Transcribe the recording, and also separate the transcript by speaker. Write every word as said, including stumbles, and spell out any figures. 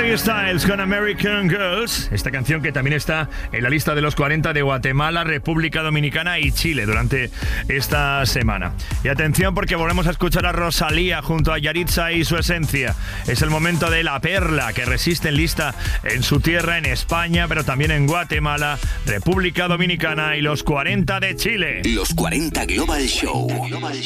Speaker 1: Harry Styles con American Girls, esta canción que también está en la lista de los cuarenta de Guatemala, República Dominicana y Chile durante esta semana. Y atención, porque volvemos a escuchar a Rosalía junto a Yaritza y Su Esencia. Es el momento de La Perla, que resiste en lista en su tierra, en España, pero también en Guatemala, República Dominicana y los cuarenta de Chile.
Speaker 2: Los cuarenta Global Show. Global